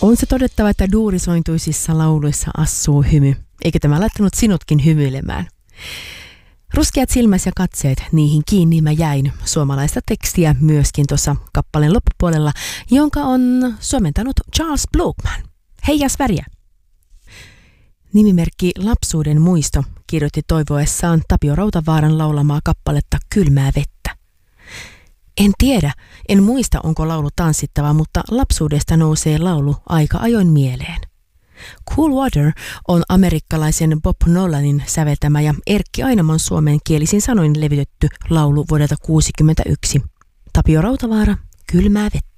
On se todettava, että duurisointuisissa lauluissa assuu hymy. Eikö tämä laittanut sinutkin hymyilemään? Ruskeat silmäs ja katseet, niihin kiinni mä jäin. Suomalaista tekstiä myöskin tuossa kappaleen loppupuolella, jonka on suomentanut Charles Blokman. Heijas väriä! Nimimerkki Lapsuuden muisto kirjoitti toivoessaan Tapio Rautavaaran laulamaa kappaletta Kylmää vettä. En tiedä, en muista onko laulu tanssittava, mutta lapsuudesta nousee laulu aika ajoin mieleen. Cool Water on amerikkalaisen Bob Nolanin säveltämä ja Erkki Ainamon suomenkielisin sanoin levitetty laulu vuodelta 1961. Tapio Rautavaara, Kylmää vettä.